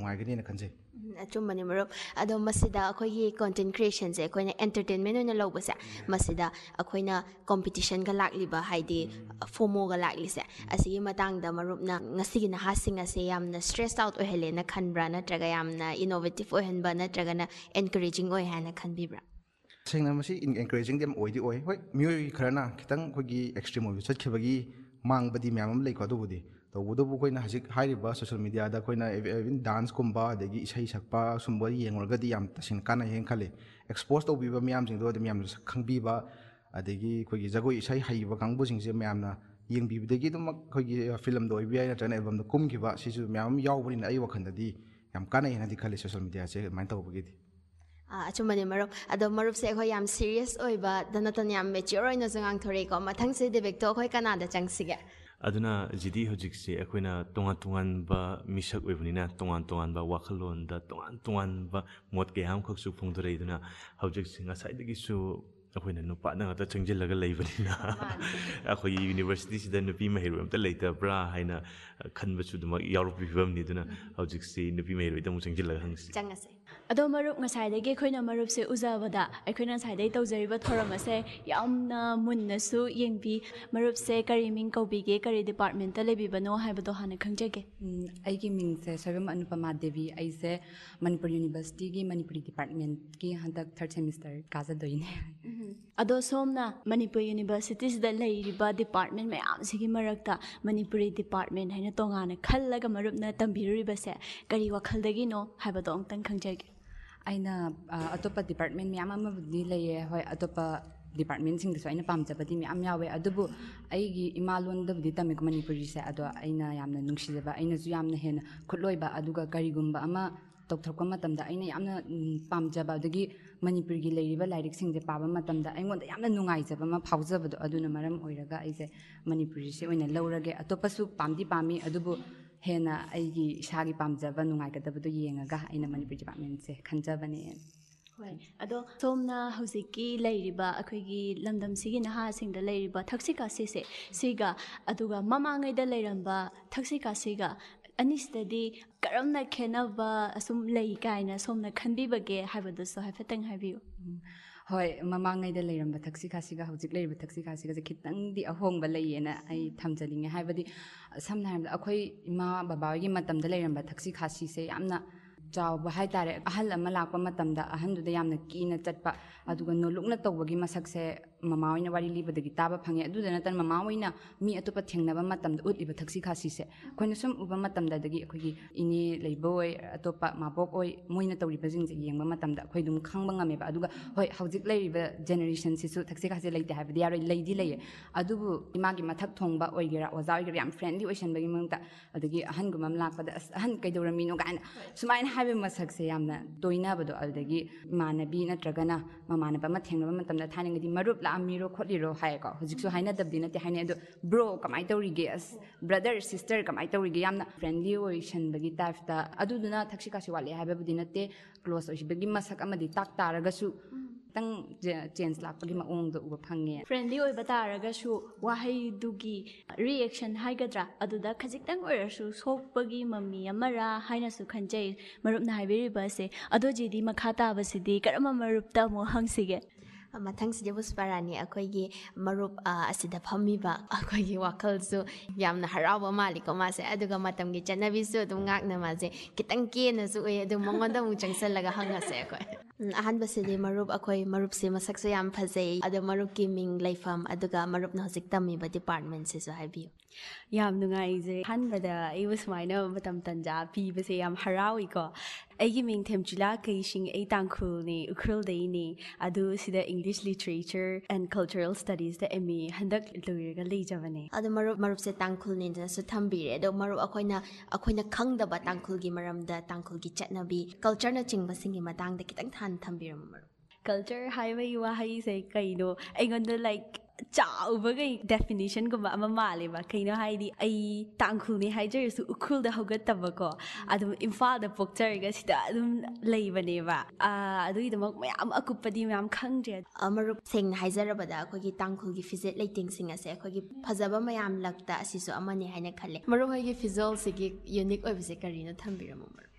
ꯅꯨꯡꯉꯥꯏꯒꯅꯤꯅ ꯈꯟꯖꯩ ꯑꯆꯨꯝꯕꯅꯤ ꯃꯔꯨꯞ ꯑꯗꯣ ꯃꯁꯤꯗ ꯑꯩꯈꯣꯏꯒꯤ ꯀꯣꯟꯇꯦꯟ ꯀ꯭ꯔꯤꯌꯦꯁꯟꯁꯦ ꯑꯩꯈꯣꯏꯅ ꯑꯦꯟꯇꯔꯇꯦꯟꯃꯦꯟ ꯑꯣꯏꯅ ꯂꯧꯕꯁꯦ ꯃꯁꯤꯗ ꯑꯩꯈꯣꯏꯅ ꯀꯣꯝꯄꯤꯇꯤꯁꯟꯒ ꯂꯥꯛꯂꯤꯕ ꯍꯥꯏꯗꯤ ꯐꯣꯃꯣꯒ ꯂꯥꯛꯂꯤꯁꯦ ꯑꯁꯤꯒꯤ ꯃꯇꯥꯡꯗ ꯃꯔꯨꯞꯅ ꯉꯁꯤꯒꯤ ꯅꯍꯥꯁꯤꯡ ꯑꯁꯦ ꯌꯥꯝꯅ ꯁ꯭ꯇ꯭ꯔꯦꯁ ꯑꯥꯎꯠ ꯑꯣꯏꯍꯜꯂꯦꯅ ꯈꯟꯕ꯭ꯔꯥ ꯅꯠꯇ꯭ꯔꯒ ꯌꯥꯝꯅ ꯏꯅꯣꯚꯦꯇꯤꯞ ꯑꯣꯏꯍꯟꯕ ꯅꯠꯇ꯭ꯔꯒꯅ ꯑꯦꯟꯀꯔꯦꯖꯤꯡ ꯑꯣꯏ ꯍꯥꯏꯅ ꯈꯟꯕꯤꯕ꯭ꯔꯥ ꯇꯁꯦꯡꯅ ꯃꯁꯤ ꯑꯦꯟꯀꯔꯦꯖꯤꯡꯗꯤ ꯌꯥꯝ ꯑꯣꯏꯗꯤ ꯑꯣꯏ ꯍꯣꯏ ꯃꯤꯑꯣꯏ ꯈꯔꯅ ꯈꯤꯇꯪ ꯑꯩꯈꯣꯏꯒꯤ ꯑꯦꯛꯁꯇ꯭रीम ꯑꯣꯏꯕ ꯆꯠꯈꯤꯕꯒꯤ ꯃꯥꯡꯕꯗꯤ ꯃꯌꯥꯝ ꯑꯃ ꯂꯩꯀꯣ ꯑꯗꯨꯕꯨꯗꯤ ꯇꯧꯕꯇꯕꯨ ꯑꯩꯈꯣꯏꯅ ꯍꯧꯖꯤꯛ ꯍꯥꯏꯔꯤꯕ ꯁꯣꯁꯤꯌꯦꯜ ꯃꯤꯗꯤꯌꯥꯗ ꯑꯩꯈꯣꯏꯅ ꯏꯚꯟ ꯗꯥꯟꯁꯀꯨꯝꯕ ꯑꯗꯒꯤ ꯏꯁꯩ ꯁꯛꯄ ꯁꯨꯝꯕ ꯌꯦꯡꯂꯨꯔꯒꯗꯤ ꯌꯥꯝ ꯇꯁꯦꯡꯅ ꯀꯥꯟꯅꯩ ꯍꯥꯏꯅ ꯈꯜꯂꯤ ꯑꯦꯛꯁꯄꯣꯖ ꯇꯧꯕꯤꯕ ꯃꯌꯥꯝꯁꯤꯡꯗꯣ ꯑꯗꯨꯝ ꯌꯥꯝꯅ ꯈꯪꯕꯤꯕ ꯑꯗꯒꯤ ꯑꯩꯈꯣꯏꯒꯤ ꯖꯒꯣꯏ ꯏꯁꯩ ꯍꯩꯕ ꯀꯥꯡꯕꯨꯁꯤꯡꯁꯦ ꯃꯌꯥꯝꯅ ꯌꯦꯡꯕꯤꯕꯗꯒꯤ ꯑꯗꯨꯃꯛ ꯑꯩꯈꯣꯏꯒꯤ ꯐꯤꯂꯝꯗ ꯑꯣꯏꯕ ꯌꯥꯏ ꯅꯠꯇ꯭ꯔꯒꯅ ꯑꯦꯜꯕꯝꯗ ꯀꯨꯝꯈꯤꯕ ꯁꯤꯁꯨ ꯃꯌꯥꯝ ꯑꯃ ꯌꯥꯎꯕꯅꯤꯅ ꯑꯩ ꯋꯥꯈꯜꯗꯗꯤ ꯌꯥꯝ ꯀꯥꯟꯅꯩ ꯍꯥꯏꯅꯗꯤ ꯈꯜꯂꯤ ꯁꯣꯁꯤꯌꯦꯜ ꯃꯤꯗꯤꯌꯥꯁꯦ ꯑꯗꯨꯃꯥꯏꯅ ꯇꯧꯕꯒꯤꯗꯤ ꯑꯆꯨꯝꯕꯅꯤ ꯃꯔꯨꯞ ꯑꯗꯣ ꯃꯔꯨꯞꯁꯦ ꯑꯩꯈꯣꯏ ꯌꯥꯝ ꯁꯤꯔꯤꯌꯁ ꯑꯣꯏꯕꯗ ꯅꯠꯇꯅ ꯌꯥꯝ ꯃꯦꯆ꯭ꯌꯣꯔ ꯑꯣꯏꯅꯁꯨ ꯉꯥꯡꯊꯣꯔꯛꯏꯀꯣ ꯃꯊꯪꯁꯦ ꯗꯤꯕꯦꯠꯇꯣ ꯑꯩꯈꯣꯏ ꯀꯅꯥꯗ ꯆꯪꯁꯤꯒꯦ ꯑꯗꯨꯅ ꯖꯤꯗꯤ ꯍꯧꯖꯤꯛꯁꯦ ꯑꯩꯈꯣꯏꯅ ꯇꯣꯉꯥꯟ ꯇꯣꯉꯥꯟꯕ ꯃꯤꯁꯛ ꯑꯣꯏꯕꯅꯤꯅ ꯇꯣꯉꯥꯟ ꯇꯣꯉꯥꯟꯕ ꯋꯥꯈꯜꯂꯣꯟꯗ ꯇꯣꯉꯥꯟ ꯇꯣꯉꯥꯟꯕ ꯃꯣꯠ ꯀꯌꯥ ꯑꯃꯈꯛꯁꯨ ꯐꯣꯡꯗꯣꯔꯛꯏ ꯑꯗꯨꯅ ꯍꯧꯖꯤꯛꯁꯦ ꯉꯁꯥꯏꯗꯒꯤꯁꯨ ꯑꯩꯈꯣꯏꯅ ꯅꯨꯄꯥꯗ ꯉꯥꯛꯇ ꯆꯪꯁꯤꯜꯂꯒ ꯂꯩꯕꯅꯤꯅ ꯑꯩꯈꯣꯏꯒꯤ ꯌꯨꯅꯤꯚꯔꯁꯤꯇꯤꯁꯤꯗ ꯅꯨꯄꯤ ꯃꯍꯩꯔꯣꯏ ꯑꯝꯇ ꯂꯩꯇꯕ꯭ꯔꯥ ꯍꯥꯏꯅ ꯈꯟꯕꯁꯨ ꯑꯗꯨꯃꯛ ꯌꯥꯎꯔꯛꯄ ꯐꯤꯕꯝꯅꯤ ꯑꯗꯨꯅ ꯍꯧꯖꯤꯛꯁꯤ ꯅꯨꯄꯤ ꯃꯍꯩꯔꯣꯏꯗ ꯑꯃꯨꯛ ꯆꯪꯁꯤꯜꯂꯒ ꯍꯪꯁꯤ ꯆꯪꯉꯁꯦ ꯑꯗꯣ ꯃꯔꯨꯞ ꯉꯁꯥꯏꯗꯒꯤ ꯑꯩꯈꯣꯏꯅ ꯃꯔꯨꯞꯁꯦ ꯎꯖꯕꯗ ꯑꯩꯈꯣꯏꯅ ꯉꯁꯥꯏꯗꯒꯤ ꯇꯧꯖꯔꯤꯕ ꯊꯧꯔꯝ ꯑꯁꯦ ꯌꯥꯝꯅ ꯃꯨꯟꯅꯁꯨ ꯌꯦꯡꯕꯤ ꯃꯔꯨꯞꯁꯦ ꯀꯔꯤ ꯃꯤꯡ ꯀꯧꯕꯤꯒꯦ ꯀꯔꯤ ꯗꯤꯄꯥꯔꯠꯃꯦꯟꯇ ꯂꯩꯕꯤꯕꯅꯣ ꯍꯥꯏꯕꯗꯣ ꯍꯥꯟꯅ ꯈꯪꯖꯒꯦ ꯑꯩꯒꯤ ꯃꯤꯡꯁꯦ ꯁꯣꯏꯕꯝ ꯑꯅꯨꯄꯃꯥ ꯗꯦꯕꯤ ꯑꯩꯁꯦ ꯃꯅꯤꯄꯨꯔ ꯌꯨꯅꯤꯚꯔꯁꯤꯇꯤꯒꯤ ꯃꯅꯤꯄꯨꯔꯤ ꯗꯤꯄꯥꯔꯠꯃꯦꯟꯠꯀꯤ ꯍꯟꯗꯛ 3rd ꯁꯦꯃꯤꯁꯇꯔ ꯀꯥꯖꯗꯣꯏꯅꯦ ꯑꯗꯣ ꯁꯣꯝꯅ ꯃꯅꯤꯄꯨꯔ ꯌꯨꯅꯤꯚꯔꯁꯤꯇꯤꯁꯤꯗ ꯂꯩꯔꯤꯕ ꯗꯤꯄꯥꯔꯠꯃꯦꯟ ꯃꯌꯥꯝꯁꯤꯒꯤ ꯃꯔꯛꯇ ꯃꯅꯤꯄꯨꯔꯤ ꯗꯤꯄꯥꯔꯠꯃꯦꯟ ꯍꯥꯏꯅ ꯇꯣꯉꯥꯟꯅ ꯈꯜꯂꯒ ꯃꯔꯨꯞꯅ ꯇꯝꯕꯤꯔꯨꯔꯤꯕꯁꯦ ꯀꯔꯤ ꯋꯥꯈꯜꯗꯒꯤꯅꯣ ꯍꯥꯏꯕꯗꯣ ꯑꯃꯨꯛꯇꯪ ꯈꯪꯖꯒꯦ ꯑꯩꯅ ꯑꯇꯣꯞꯄ ꯗꯤꯄꯥꯔꯠꯃꯦꯟ ꯃꯌꯥꯝ ꯑꯃꯕꯨꯗꯤ ꯂꯩꯌꯦ ꯍꯣꯏ ꯑꯇꯣꯞꯄ ꯗꯤꯄꯥꯔꯠꯃꯦꯟꯁꯤꯡꯗꯁꯨ ꯑꯩꯅ ꯄꯥꯝꯖꯕꯗꯤ ꯃꯌꯥꯝ ꯌꯥꯎꯋꯦ ꯑꯗꯨꯕꯨ ꯑꯩꯒꯤ ꯏꯃꯥ ꯂꯣꯟꯗꯕꯨꯗꯤ ꯇꯝꯃꯤꯀꯣ ꯃꯅꯤꯄꯨꯔꯤꯁꯦ ꯑꯗꯣ ꯑꯩꯅ ꯌꯥꯝꯅ ꯅꯨꯡꯁꯤꯖꯕ ꯑꯩꯅꯁꯨ ꯌꯥꯝꯅ ꯍꯦꯟꯅ ꯈꯨꯠꯂꯣꯏꯕ ꯑꯗꯨꯒ ꯀꯔꯤꯒꯨꯝꯕ ꯑꯃ ꯇꯧꯊꯣꯛꯄ ꯃꯇꯝꯗ ꯑꯩꯅ ꯌꯥꯝꯅ ꯄꯥꯝꯖꯕ ꯑꯗꯒꯤ ꯃꯅꯤꯄꯨꯔꯒꯤ ꯂꯩꯔꯤꯕ ꯂꯥꯏꯔꯤꯛꯁꯤꯡꯁꯦ ꯄꯥꯕ ꯃꯇꯝꯗ ꯑꯩꯉꯣꯟꯗ ꯌꯥꯝꯅ ꯅꯨꯡꯉꯥꯏꯖꯕ ꯑꯃ ꯐꯥꯎꯖꯕꯗꯣ ꯑꯗꯨꯅ ꯃꯔꯝ ꯑꯣꯏꯔꯒ ꯑꯩꯁꯦ ꯃꯅꯤꯄꯨꯔꯤꯁꯦ ꯑꯣꯏꯅ ꯂꯧꯔꯒꯦ ꯑꯇꯣꯞꯄꯁꯨ ꯄꯥꯝꯗꯤ ꯄꯥꯝꯃꯤ ꯑꯗꯨꯕꯨ ꯍꯦꯟꯅ ꯑꯩꯒꯤ ꯏꯁꯥꯒꯤ ꯄꯥꯝꯖꯕ ꯅꯨꯡꯉꯥꯏꯒꯗꯕꯗꯣ ꯌꯦꯡꯉꯒ ꯑꯩꯅ ꯃꯅꯤꯄꯨꯔꯤ ꯗꯤꯄꯥꯔꯠꯃꯦꯟꯁꯦ ꯈꯟꯖꯕꯅꯦ ꯍꯣꯏ ꯑꯗꯣ ꯁꯣꯝꯅ ꯍꯧꯖꯤꯛꯀꯤ ꯂꯩꯔꯤꯕ ꯑꯩꯈꯣꯏꯒꯤ ꯂꯝꯗꯝꯁꯤꯒꯤ ꯅꯍꯥꯁꯤꯡꯗ ꯂꯩꯔꯤꯕ ꯊꯛꯁꯤ ꯈꯥꯁꯤꯁꯦ ꯁꯤꯒ ꯑꯗꯨꯒ ꯃꯃꯥꯡꯉꯩꯗ ꯂꯩꯔꯝꯕ ꯊꯛꯁꯤ ꯈꯥꯁꯤꯒ ꯑꯅꯤꯁꯤꯗꯗꯤ ꯀꯔꯝꯅ ꯈꯦꯠꯅꯕ ꯑꯁꯨꯝ ꯂꯩ ꯀꯥꯏꯅ ꯁꯣꯝꯅ ꯈꯟꯕꯤꯕꯒꯦ ꯍꯥꯏꯕꯗꯨꯁꯨ ꯍꯥꯏꯐꯦꯠꯇꯪ ꯍꯥꯏꯕꯤꯌꯨ ꯍꯣꯏ ꯃꯃꯥꯡꯉꯩꯗ ꯂꯩꯔꯝꯕ ꯊꯛꯁꯤ ꯈꯥꯁꯤꯒ ꯍꯧꯖꯤꯛ ꯂꯩꯔꯤꯕ ꯊꯛꯁꯤ ꯈꯥꯁꯤꯒꯁꯦ ꯈꯤꯇꯪꯗꯤ ꯑꯍꯣꯡꯕ ꯂꯩꯌꯦꯅ ꯑꯩ ꯊꯝꯖꯅꯤꯡꯉꯦ ꯍꯥꯏꯕꯗꯤ ꯁꯝꯅ ꯍꯥꯏꯔꯕꯗ ꯑꯩꯈꯣꯏ ꯏꯃꯥ ꯕꯕꯥꯒꯤ ꯃꯇꯝꯗ ꯂꯩꯔꯝꯕ ꯊꯛꯁꯤ ꯈꯥꯁꯤꯁꯦ ꯌꯥꯝꯅ ꯆꯥꯎꯕ ꯍꯥꯏꯇꯥꯔꯦ ꯑꯍꯜ ꯑꯃ ꯂꯥꯛꯄ ꯃꯇꯝꯗ ꯑꯍꯟꯗꯨꯗ ꯌꯥꯝꯅ ꯀꯤꯅ ꯆꯠꯄ ꯑꯗꯨꯒ ꯅꯣꯂꯨꯛꯅ ꯇꯧꯕꯒꯤ ꯃꯁꯛꯁꯦ ꯃꯃꯥ ꯍꯣꯏꯅ ꯋꯥꯔꯤ ꯂꯤꯕꯗꯒꯤ ꯇꯥꯕ ꯐꯪꯉꯦ ꯑꯗꯨꯗ ꯅꯠꯇꯅ ꯃꯃꯥ ꯍꯣꯏꯅ ꯃꯤ ꯑꯇꯣꯞꯄ ꯊꯦꯡꯅꯕ ꯃꯇꯝꯗ ꯎꯠꯂꯤꯕ ꯊꯛꯁꯤ ꯈꯥꯁꯤꯁꯦ ꯑꯩꯈꯣꯏꯅ ꯁꯨꯝ ꯎꯕ ꯃꯇꯝꯗꯗꯒꯤ ꯑꯩꯈꯣꯏꯒꯤ ꯏꯅꯦ ꯂꯩꯕ ꯑꯣꯏ ꯑꯇꯣꯞꯄ ꯃꯥꯕꯣꯛ ꯑꯣꯏ ꯃꯣꯏꯅ ꯇꯧꯔꯤꯕꯁꯤꯡꯁꯦ ꯌꯦꯡꯕ ꯃꯇꯝꯗ ꯑꯩꯈꯣꯏ ꯑꯗꯨꯝ ꯈꯪꯕ ꯉꯝꯃꯦꯕ ꯑꯗꯨꯒ ꯍꯣꯏ ꯍꯧꯖꯤꯛ ꯂꯩꯔꯤꯕ ꯖꯦꯅꯦꯔꯦꯁꯟꯁꯤꯁꯨ ꯊꯛꯁꯤ ꯈꯥꯁꯤ ꯂꯩꯇꯦ ꯍꯥꯏꯕꯗꯤ ꯌꯥꯔꯣꯏ ꯂꯩꯗꯤ ꯂꯩꯌꯦ ꯑꯗꯨꯕꯨ ꯏꯃꯥꯒꯤ ꯃꯊꯛ ꯊꯣꯡꯕ ꯑꯣꯏꯒꯦꯔꯥ ꯑꯣꯖꯥ ꯑꯣꯏꯒꯦꯔꯥ ꯌꯥꯝ ꯐ꯭ꯔꯦꯟꯂꯤ ꯑꯣꯏꯁꯟꯕꯒꯤ ꯃꯔꯛꯇ ꯑꯗꯒꯤ ꯑꯍꯟꯒꯨꯝꯕ ꯑꯃ ꯂꯥꯛꯄꯗ ꯑꯁ ꯑꯍꯟ ꯀꯩꯗꯧꯔꯝꯃꯤꯅꯣ ꯀꯥꯏꯅ ꯁꯨꯃꯥꯏꯅ ꯍꯥꯏꯕ ꯃꯁꯛꯁꯦ ꯌꯥꯝꯅ ꯇꯣꯏꯅꯕꯗꯣ ꯑꯗꯨꯗꯒꯤ ꯏꯃꯥꯟꯅꯕꯤ ꯅꯠꯇ꯭ꯔꯒꯅ ꯃꯃꯥꯟꯅꯕ ꯑꯃ ꯊꯦꯡꯅꯕ ꯃꯇꯝꯗ ꯊꯥꯏꯅꯉꯩꯗꯤ ꯃꯔꯨꯞ ꯂꯥꯛꯑꯝꯃꯤꯔꯣ ꯈꯣꯠꯂꯤꯔꯣ ꯍꯥꯏꯌꯦꯀꯣ ꯍꯧꯖꯤꯛꯁꯨ ꯍꯥꯏꯅꯗꯕꯗꯤ ꯅꯠꯇꯦ ꯍꯥꯏꯅꯩ ꯑꯗꯣ ꯕ꯭ꯔꯣ ꯀꯃꯥꯏꯅ ꯇꯧꯔꯤꯒꯦ ꯑꯁ ꯕ꯭ꯔꯗꯔ ꯁꯤꯁꯇꯔ ꯀꯃꯥꯏꯅ ꯇꯧꯔꯤꯒꯦ ꯌꯥꯝꯅ ꯐ꯭ꯔꯦꯟꯂꯤ ꯑꯣꯏꯁꯟꯕꯒꯤ ꯇꯥꯏꯞꯇ ꯑꯗꯨꯗꯨꯅ ꯊꯛꯁꯤ ꯈꯥꯁꯤ ꯋꯥꯠꯂꯦ ꯍꯥꯏꯕꯕꯨꯗꯤ ꯅꯠꯇꯦ ꯀ꯭ꯂꯣꯁ ꯑꯣꯏꯁꯤꯕꯒꯤ ꯃꯁꯛ ꯑꯃꯗꯤ ꯇꯥꯛ ꯇꯥꯔꯒꯁꯨ ꯈꯤꯇꯪ ꯆꯦꯟꯖ ꯂꯥꯛꯄꯒꯤ ꯃꯑꯣꯡꯗꯣ ꯎꯕ ꯐꯪꯉꯦ ꯐ꯭ꯔꯦꯟꯂꯤ ꯑꯣꯏꯕ ꯇꯥꯔꯒꯁꯨ ꯋꯥꯍꯩꯗꯨꯒꯤ ꯔꯤꯑꯦꯛꯁꯟ ꯍꯥꯏꯒꯗ꯭ꯔꯥ ꯑꯗꯨꯗ ꯈꯖꯤꯛꯇꯪ ꯑꯣꯏꯔꯁꯨ ꯁꯣꯛꯄꯒꯤ ꯃꯃꯤ ꯑꯃꯔꯥ ꯍꯥꯏꯅꯁꯨ ꯈꯟꯖꯩ ꯃꯔꯨꯞꯅ ꯍꯥꯏꯕꯤꯔꯤꯕ ꯑꯁꯦ ꯑꯗꯣ ꯖꯤꯗꯤ ꯃꯈꯥ ꯇꯥꯕꯁꯤꯗꯤ ꯀꯔꯝꯕ ꯃꯔꯨꯞꯇ ꯑꯃꯨꯛ ꯍꯪꯁꯤꯒꯦ ꯃꯊꯪꯁꯤꯗꯤ ꯄꯨꯁꯄꯥꯔꯥꯅꯤ ꯑꯩꯈꯣꯏꯒꯤ ꯃꯔꯨꯞ ꯑꯁꯤꯗ ꯐꯝꯃꯤꯕ ꯑꯩꯈꯣꯏꯒꯤ ꯋꯥꯈꯜꯁꯨ ꯌꯥꯝꯅ ꯍꯔꯥꯎꯕ ꯃꯥꯜꯂꯤꯀꯣ ꯃꯥꯁꯦ ꯑꯗꯨꯒ ꯃꯇꯝꯒꯤ ꯆꯠꯅꯕꯤꯁꯨ ꯑꯗꯨꯝ ꯉꯥꯛꯅ ꯃꯥꯁꯦ ꯈꯤꯇꯪ ꯀꯦꯅꯁꯨ ꯎꯏ ꯑꯗꯨ ꯃꯉꯣꯟꯗ ꯑꯃꯨꯛ ꯆꯪꯁꯜꯂꯒ ꯍꯪꯉꯁꯦ ꯑꯩꯈꯣꯏ ꯑꯍꯥꯟꯕꯁꯤꯗꯤ ꯃꯔꯨꯞ ꯑꯩꯈꯣꯏ ꯃꯔꯨꯞꯁꯦ ꯃꯁꯛꯁꯨ ꯌꯥꯝ ꯐꯖꯩ ꯑꯗꯣ ꯃꯔꯨꯞꯀꯤ ꯃꯤꯡ ꯂꯩꯐꯝ ꯑꯗꯨꯒ ꯃꯔꯨꯞꯅ ꯍꯧꯖꯤक ꯇꯝꯃꯤꯕ ꯗꯤꯄꯥꯔꯠꯃꯦꯟꯠꯁꯤꯁꯨ ꯍꯥꯏꯕꯤꯌꯨ ꯌꯥꯝ ꯅꯨꯡꯉꯥꯏꯖꯩ ꯑꯍꯥꯟꯕꯗ ꯑꯩꯕꯨ ꯁꯨꯃꯥꯏꯅ ꯃꯇꯝ ꯇꯟꯖꯥ ꯄꯤꯕꯁꯦ ꯌꯥꯝ ꯍꯔꯥꯎꯏꯀꯣ ꯑꯩꯒꯤ ꯃꯤꯡ ꯊꯦꯝꯆꯤꯂꯥ ꯀꯩꯁꯤꯡ ꯑꯩ ꯇꯥꯡꯈꯨꯜꯅꯤ ꯎꯈ꯭ꯔꯨꯜꯗꯩꯅꯤ ꯑꯗꯨ ꯁꯤꯗ English literature and cultural studies MA ꯍꯟꯗꯛ ꯂꯣꯏꯔꯒ ꯂꯩꯖꯕꯅꯦ ꯑꯗꯣ ꯃꯔꯨꯞꯁꯦ ꯇꯥꯡꯈꯨꯜꯅꯤꯅꯁꯨ ꯊꯝꯕꯤꯔꯦ ꯑꯗꯣ ꯃꯔꯨꯞ ꯑꯩꯈꯣꯏꯅ ꯈꯪꯗꯕ ꯇꯥꯡꯈꯨꯜꯒꯤ ꯃꯔꯝꯗ ꯇꯥꯡꯈꯨꯜꯒꯤ ꯆꯠꯅꯕꯤ ꯀꯜꯆꯔꯅꯆꯤꯡꯕꯁꯤꯡꯒꯤ ꯃꯇꯥꯡꯗ ꯈꯤꯇꯪ ꯊꯝꯕꯤꯔꯝꯃꯣ ꯃꯔꯨꯞ ꯀꯜꯆꯔ ꯍꯥꯏꯕꯒꯤ ꯋꯥꯍꯩꯁꯦ ꯀꯩꯅꯣ ꯑꯩꯉꯣꯟꯗ ꯆꯥꯎꯕꯒꯩ ꯗꯦꯐꯤꯅꯤꯁꯟꯒꯨꯝꯕ ꯑꯃ ꯃꯥꯜꯂꯦꯕ ꯀꯩꯅꯣ ꯍꯥꯏꯗꯤ ꯑꯩ ꯇꯥꯡꯈꯨꯜꯅꯤ ꯍꯥꯏꯖꯔꯁꯨ ꯎꯈ꯭ꯔꯨꯜꯗ ꯍꯧꯒꯠꯇꯕꯀꯣ ꯑꯗꯨꯝ ꯏꯝꯐꯥꯜꯗ ꯄꯣꯛꯆꯔꯒ ꯁꯤꯗ ꯑꯗꯨꯝ ꯂꯩꯕꯅꯦꯕ ꯑꯗꯨꯒꯤꯗꯃꯛ ꯃꯌꯥꯝ ꯑꯀꯨꯞꯄꯗꯤ ꯃꯌꯥꯝ ꯈꯪꯗ꯭ꯔꯦ ꯃꯔꯨꯞ ꯁꯦꯡꯅ ꯍꯥꯏꯖꯔꯕꯗ ꯑꯩꯈꯣꯏꯒꯤ ꯇꯥꯡꯈꯨꯜꯒꯤ ꯐꯤꯖꯦꯠ ꯂꯩꯇꯦꯡꯁꯤꯡ ꯑꯁꯦ ꯑꯩꯈꯣꯏꯒꯤ ꯐꯖꯕ ꯃꯌꯥꯝ ꯂꯛꯇ ꯑꯁꯤꯁꯨ ꯑꯃꯅꯤ ꯍꯥꯏꯅ ꯈꯜꯂꯦ ꯃꯔꯨꯞ ꯍꯣꯏꯒꯤ ꯐꯤꯖꯣꯜꯁꯤꯒꯤ ꯌꯨꯅꯤꯛ ꯑꯣꯏꯕꯁꯦ ꯀꯔꯤꯅꯣ ꯊꯝꯕꯤꯔꯝꯃꯣ ꯃꯔꯨꯞ